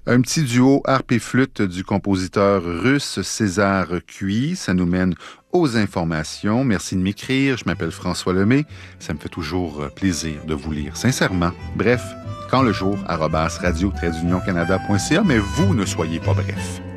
Un petit duo harpe et flûte du compositeur russe César Cui. Ça nous mène aux informations. Merci de m'écrire. Je m'appelle François Lemay. Ça me fait toujours plaisir de vous lire sincèrement. Bref, quand le jour, @radio-canada.ca, mais vous ne soyez pas bref.